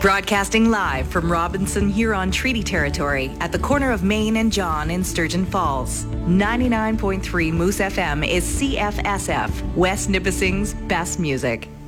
Broadcasting live from Robinson Huron Treaty Territory at the corner of Main and John in Sturgeon Falls. 99.3 Moose FM is CFSF, West Nipissing's best music.